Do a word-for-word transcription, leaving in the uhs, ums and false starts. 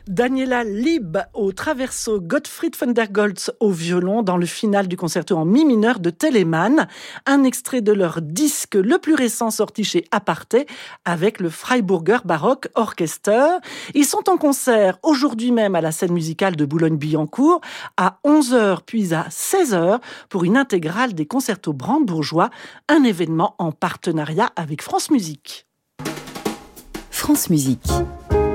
Daniela Lieb au traverso, Gottfried von der Goltz au violon dans le final du concerto en mi mineur de Telemann. Un extrait de leur disque le plus récent sorti chez Aparté avec le Freiburger Baroque Orchester. Ils sont en concert aujourd'hui même à la scène musicale de Boulogne-Billancourt à onze heures puis à seize heures pour une intégrale des concertos brandebourgeois, un événement en partenariat avec France Musique. France Musique.